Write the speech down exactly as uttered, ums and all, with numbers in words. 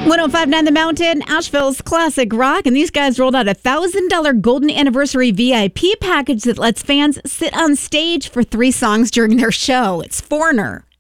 one oh five point nine The Mountain, Asheville's classic rock, and these guys rolled out a one thousand dollars Golden Anniversary V I P package that lets fans sit on stage for three songs during their show. It's Foreigner,